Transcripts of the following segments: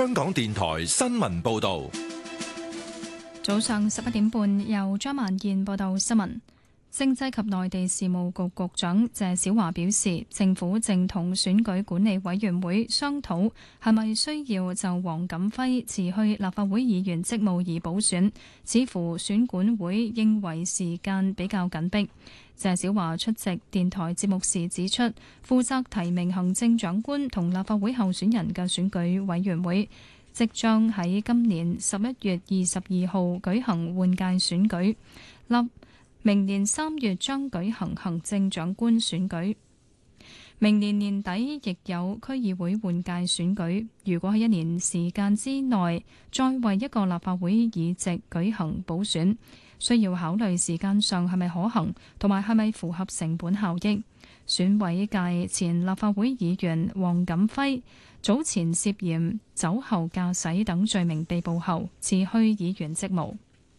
香港電台新聞報道。 早上11點半，由張萬燕報道新聞。政制及內地事務局局長謝小華表示，政府正同選舉管理委員會商討係咪需要就黃錦輝辭去立法會議員職務而補選，似乎選管會認為時間比較緊迫。謝小華出席電台節目時指出，負責提名行政長官同立法會候選人嘅選舉委員會即將喺今年11月22號舉行換屆選舉，明年3月將舉行行政長官選舉，明年年底亦有區議會換屆選舉。如果喺1年時間之內再為一個立法會議席舉行補選，需要考慮時間上係咪可行，同埋係咪符合成本效益。選委界前立法會議員黃錦輝早前涉嫌酒後駕駛等罪名被捕後，辭去議員職務。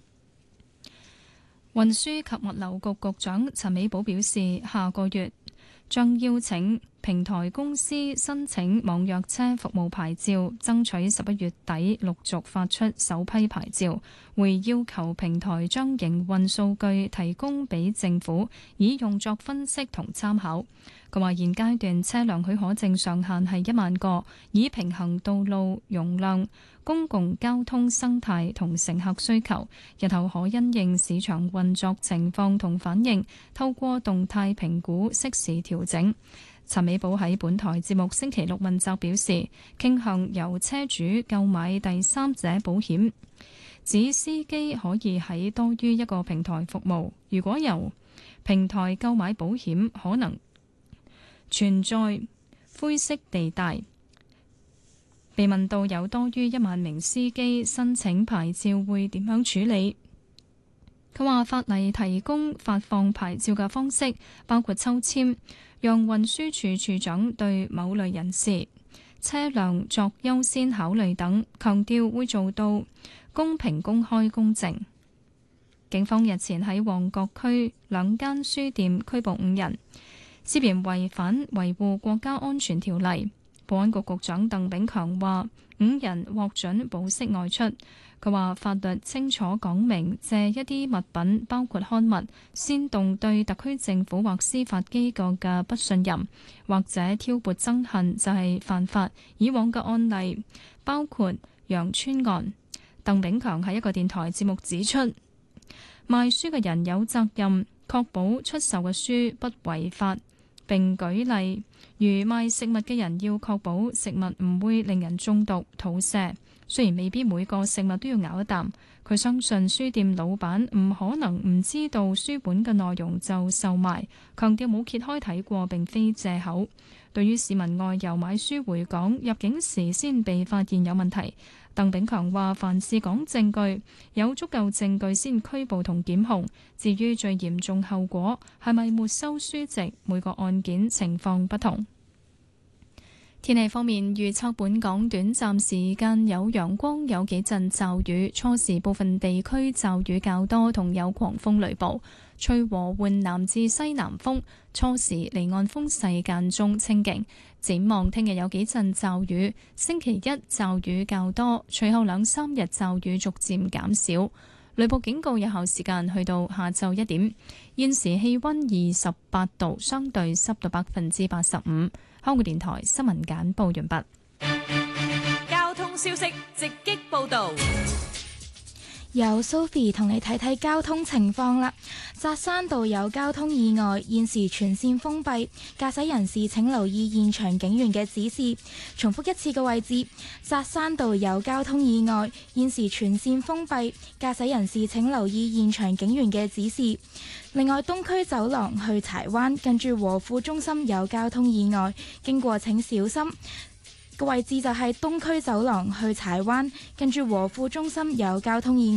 運輸及物流局局長陳美寶表示，下個月將邀請平台公司申請網約車服務牌照，爭取11月底陸續發出首批牌照。會要求平台將營運數據提供俾政府，以用作分析同參考。佢話現階段車輛許可證上限係1萬個，以平衡道路容量、公共交通生態同乘客需求。日後可因應市場運作情況同反應，透過動態評估適時調整。陳美寶喺本台節目星期六問責表示，傾向由車主購買第三者保險，指司機可以喺多於一個平台服務。如果由平台購買保險，可能存在灰色地帶。被問到有多於1萬名司機申請牌照會點樣處理，佢話法例提供發放牌照嘅方式，包括抽籤，讓運輸署署長對某類人士車輛作優先考慮等，強調會做到公平、公開、公正。警方日前喺旺角區2間書店拘捕5人，涉嫌違反維護國家安全條例。保安局局長鄧炳強話，5人獲准保釋外出。佢話法律清楚講明，借一啲物品，包括刊物，煽動對特區政府或司法機構嘅不信任，或者挑撥憎恨，就係犯法。以往嘅案例包括楊村案。鄧炳強喺一個電台節目指出，賣書嘅人有責任確保出售嘅書不違法，並舉例如賣食物嘅人要確保食物唔會令人中毒、肚瀉。雖然未必每個食物都要咬一啖，佢相信書店老闆唔可能唔知道書本嘅內容就售賣，強調冇揭開睇過並非藉口。對於市民外遊買書回港，入境時先被發現有問題，鄧炳強話凡事講證據，有足夠證據先拘捕同檢控。至於最嚴重後果係咪沒收書籍，每個案件情況不同。天氣方面，預測本港短暫時間有陽光，有幾陣驟雨，初時部分地區驟雨較多，同有狂風雷暴，吹和緩南至西南風，初時離岸風勢間中清勁。展望聽日有幾陣驟雨，星期一驟雨較多，隨後2-3日驟雨逐漸減少。雷暴警告有效時間去到下晝1點。現時氣溫28度，相對濕度85%。香港電台新聞簡報完畢。 交通消息直擊報道。 由 Sophie 同你睇睇交通情況啦。扎山道有交通意外，現時全線封閉，駕駛人士請留意現場警員嘅指示。重複一次嘅位置，扎山道有交通意外，現時全線封閉，駕駛人士請留意現場警員嘅指示。另外，東區走廊去柴灣近住和富中心有交通意外，經過請小心。個位置就係東區走廊去柴灣近住和富中心有交通意外。